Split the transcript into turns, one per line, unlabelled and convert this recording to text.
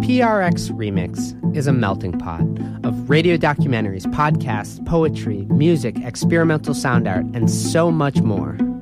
PRX Remix is a melting pot of radio documentaries, podcasts, poetry, music, experimental sound art, and so much more.